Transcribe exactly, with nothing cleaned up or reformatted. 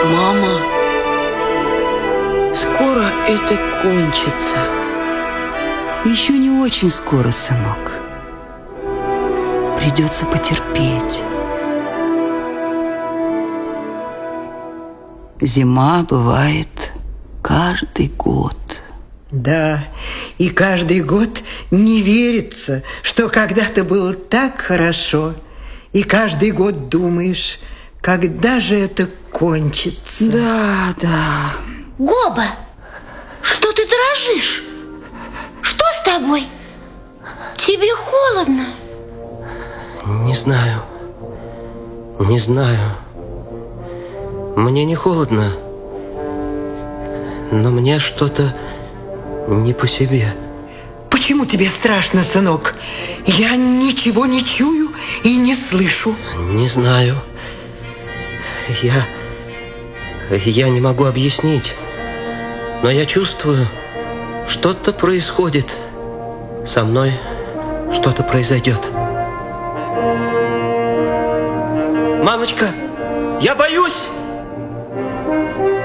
Мама, скоро это кончится. Еще не очень скоро, сынок. Придется потерпеть. Зима бывает каждый год. Да, и каждый год не верится, что когда-то было так хорошо. И каждый год думаешь, когда же это кончится. Да, да. Гоба, что ты дрожишь? Что с тобой? Тебе холодно? Не знаю. Не знаю. Мне не холодно, но мне что-то не по себе. Почему тебе страшно, сынок? Я ничего не чую и не слышу. Не знаю. Я... Я не могу объяснить, но я чувствую, что-то происходит. Со мной что-то произойдет. Мамочка, я боюсь!